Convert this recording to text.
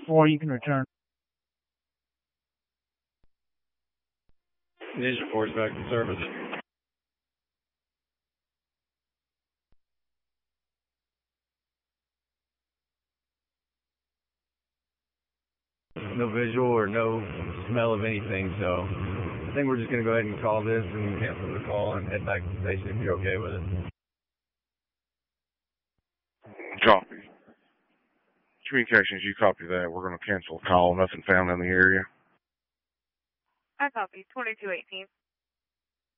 or you can return. News reports back to service. No visual or no smell of anything, so I think we're just going to go ahead and call this and cancel the call and head back to the station if you're okay with it. Copy. Communications, you copy that. We're going to cancel the call. Nothing found in the area. I copy. 2218.